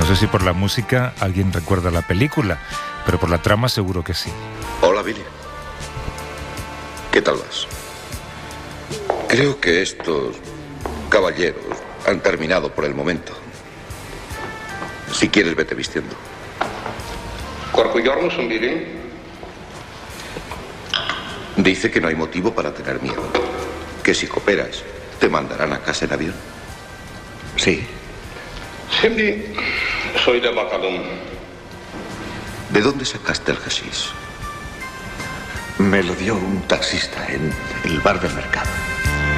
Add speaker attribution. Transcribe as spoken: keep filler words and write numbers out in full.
Speaker 1: No sé si por la música alguien recuerda la película, pero por la trama seguro que sí.
Speaker 2: Hola, Billy. ¿Qué tal vas? Creo que estos caballeros han terminado por el momento. Si quieres, vete vistiendo.
Speaker 3: Billy.
Speaker 2: Dice que no hay motivo para tener miedo. Que si cooperas, te mandarán a casa en avión. Sí.
Speaker 3: Cindy, soy de Bacalón.
Speaker 2: ¿De dónde sacaste el hashish?
Speaker 4: Me lo dio un taxista en el bar del mercado.